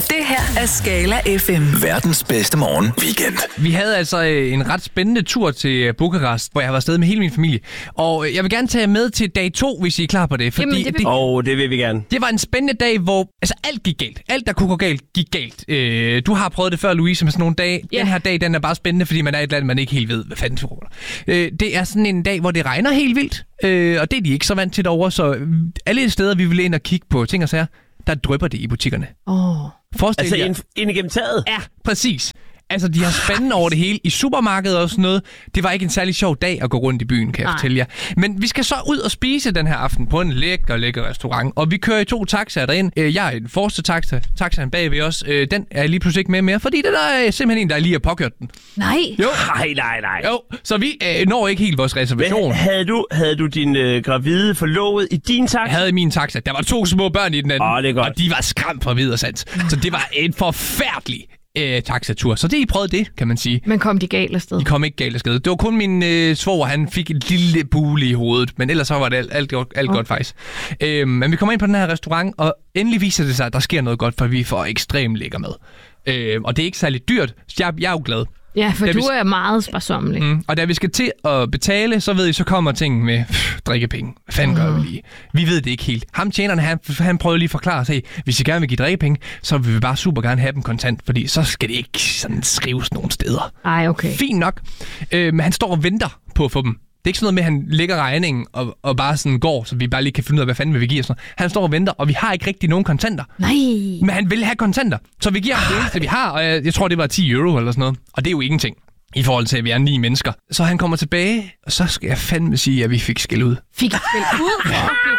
Det her er Skala FM. Verdens bedste morgen weekend. Vi havde altså en ret spændende tur til Bukarest, hvor jeg var afsted med hele min familie. Og jeg vil gerne tage jer med til dag 2, hvis I er klar på det. Fordi det vil vi gerne. Det var en spændende dag, hvor alt gik galt. Alt, der kunne gå galt, gik galt. Du har prøvet det før, Louise, med sådan nogle dage. Den her dag, den er bare spændende, fordi man er et land, man ikke helt ved, hvad fanden foregår. Det er sådan en dag, hvor det regner helt vildt. Og det er de ikke så vant til derovre. Så alle steder, vi ville ind og kigge på ting og sager, der drypper det i butikkerne. Altså ind igennem taget? Ja, præcis. Altså, de har spændende over det hele. I supermarkedet og sådan noget. Det var ikke en særlig sjov dag at gå rundt i byen, kan jeg fortælle jer. Men vi skal så ud og spise den her aften på en lækker restaurant. Og vi kører i 2 taxaer derind. Jeg er i den forreste taxa. Taxaen bagved os. Den er lige pludselig ikke med mere, fordi den er simpelthen en, der lige har påkørt den. Nej. Jo. Nej. Jo, så vi når ikke helt vores reservation. Havde du din gravide forlovet i din taxa? Jeg havde i min taxa. Der var 2 små børn i den anden. Det er godt. Og de var skræmt fra vid og sans. Så det var en forfærdelig taxatur. Så det I prøvede det, kan man sige. Men kom de galt afsted? De kom ikke galt afsted. Det var kun min svoger, han fik et lille bule i hovedet. Men ellers så var det alt godt faktisk. Men vi kommer ind på den her restaurant, og endelig viser det sig, at der sker noget godt, for vi får ekstremt lækker mad. Og det er ikke særlig dyrt, så jeg er jo glad. Ja, for du er meget sparsommelig. Og da vi skal til at betale, så ved I, så kommer ting med drikkepenge. Hvad fanden gør vi lige? Vi ved det ikke helt. Ham tjeneren, han prøver lige at forklare sig, hvis I gerne vil give drikkepenge, så vil vi bare super gerne have dem kontant, fordi så skal det ikke sådan skrives nogen steder. Ej, okay. Fint nok. Men han står og venter på at få dem. Det er ikke sådan noget med, at han lægger regningen og bare sådan går, så vi bare lige kan finde ud af, hvad fanden vil vi give os. Han står og venter, og vi har ikke rigtig nogen kontanter. Nej. Men han vil have kontanter, så vi giver ham det eneste, vi har, og jeg tror, det var 10 euro eller sådan noget. Og det er jo ingenting i forhold til, at vi er 9 mennesker. Så han kommer tilbage, og så skal jeg fandme sige, at vi fik skæld ud. Fik skæld ud?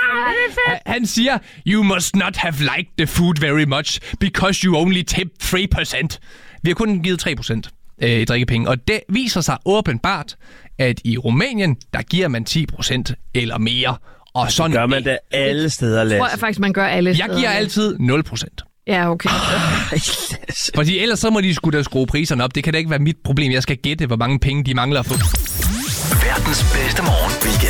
Han siger, you must not have liked the food very much, because you only tipped 3%. Vi har kun givet 3% i drikkepenge, og det viser sig åbenbart, at i Rumænien, der giver man 10% eller mere. Og sådan gør man det alle steder, Lasse? Tror jeg faktisk, man gør alle steder. Jeg giver altid 0%. Ja, okay. Fordi ellers så må de sgu da skrue priserne op. Det kan da ikke være mit problem. Jeg skal gætte, hvor mange penge de mangler at få. Verdens bedste morgen weekend.